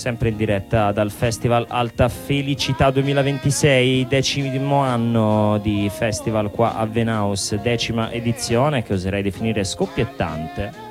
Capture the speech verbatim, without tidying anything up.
sempre in diretta dal Festival Alta Felicità duemilaventisei, decimo anno di festival qua a Venaus, decima edizione che oserei definire scoppiettante.